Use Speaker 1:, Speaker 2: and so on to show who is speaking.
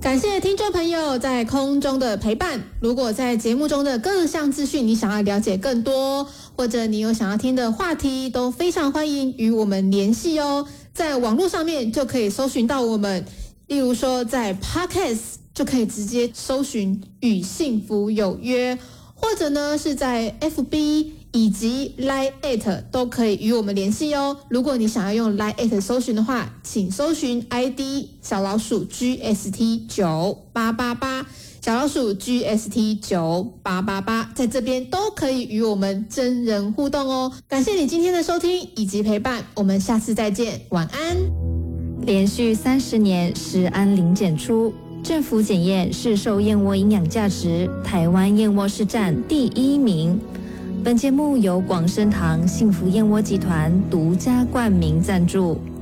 Speaker 1: 感谢听众朋友在空中的陪伴。如果在节目中的各项资讯你想要了解更多，或者你有想要听的话题，都非常欢迎与我们联系哦。在网络上面就可以搜寻到我们，例如说在 Podcast 就可以直接搜寻与幸福有约，或者呢是在 FB以及 Line@ 都可以与我们联系哦。如果你想要用 Line@ 搜寻的话，请搜寻 ID 小老鼠 GST9888， 小老鼠 GST9888， 在这边都可以与我们真人互动哦。感谢你今天的收听以及陪伴，我们下次再见，晚安。
Speaker 2: 连续30年食安零检出，政府检验市售燕窝营养价值，台湾燕窝是占第1名。本节目由广生堂幸福燕窝集团独家冠名赞助。